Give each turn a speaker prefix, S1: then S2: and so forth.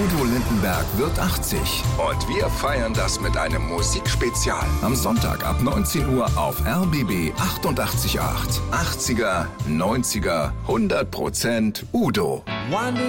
S1: Udo Lindenberg wird 80.
S2: Und wir feiern das mit einem Musikspezial.
S1: Am Sonntag ab 19 Uhr auf RBB 88.8. 80er, 90er, 100% Udo.